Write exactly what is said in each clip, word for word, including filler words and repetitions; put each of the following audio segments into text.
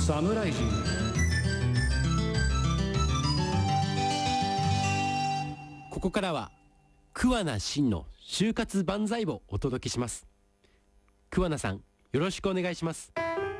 侍人。 ここからは桑名真の就活万歳をお届けします。桑名さん、よろしくお願いします。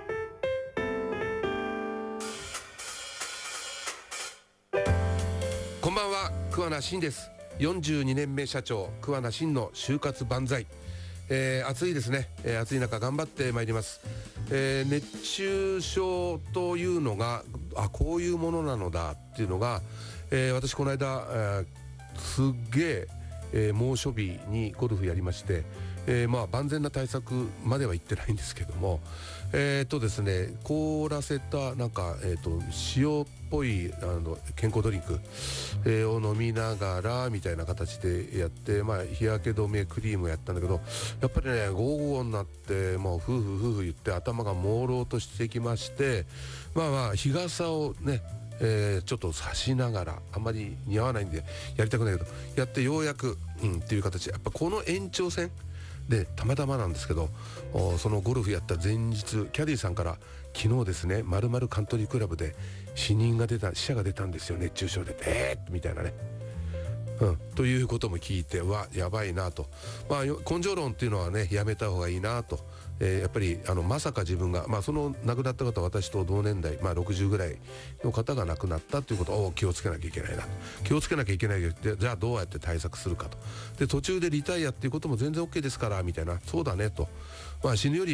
こんばんは、桑名真です。よんじゅうにねんめ社長桑名真の就活万歳。えー、暑いですね、えー、暑い中頑張ってまいります。えー、熱中症というのがあこういうものなのだっていうのが、えー、私この間、えー、すっげええー、猛暑日にゴルフやりまして、えー、まあ万全な対策までは言ってないんですけども、えー、とですね凍らせたなんか、えー、と塩っぽいあの健康ドリンク、えー、を飲みながらみたいな形でやって、まあ、日焼け止めクリームをやったんだけど、やっぱりねゴーゴーになってもう夫婦夫婦言って頭が朦朧としてきまして、まあまあ日傘をねえー、ちょっと差しながらあんまり似合わないんでやりたくないけどやってようやく、うん、っていう形。やっぱこの延長戦でたまたまなんですけど、そのゴルフやった前日キャディーさんから昨日ですね〇〇カントリークラブで死人が出た死者が出たんですよ、熱中症でえーみたいなね、うん、ということも聞いてわやばいなと、まあ根性論っていうのはねやめた方がいいなと、えー、やっぱりあのまさか自分が、まあ、その亡くなった方は私と同年代、まあ、ろくじゅうぐらいの方が亡くなったということを気をつけなきゃいけないな、気をつけなきゃいけないってじゃあどうやって対策するかと。で途中でリタイアっていうことも全然 OK ですからみたいな、そうだねと、まあ、死ぬより